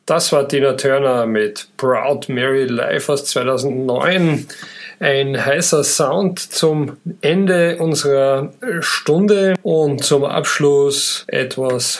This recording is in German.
Das war Tina Turner mit Proud Mary live aus 2009. Ein heißer Sound zum Ende unserer Stunde und zum Abschluss etwas